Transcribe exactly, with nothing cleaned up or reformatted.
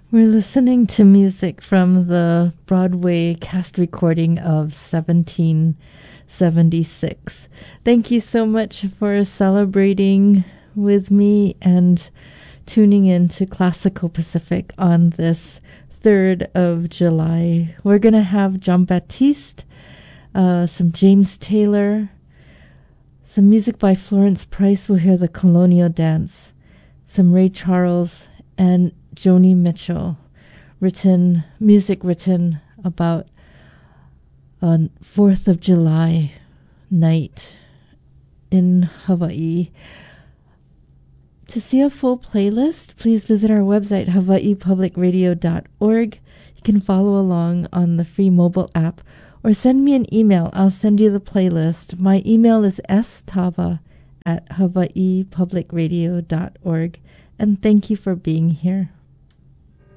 We're listening to music from the Broadway cast recording of seventeen seventy-six. Thank you so much for celebrating with me and tuning in to Classical Pacific on this third of July. We're going to have Jean-Baptiste, uh, some James Taylor, some music by Florence Price. We'll hear the Colonial Dance, some Ray Charles, and Joni Mitchell, written music written about a fourth of July night in Hawaii. To see a full playlist, please visit our website, hawaii public radio dot org. You can follow along on the free mobile app or send me an email. I'll send you the playlist. My email is s tava at hawaii public radio dot org. And thank you for being here.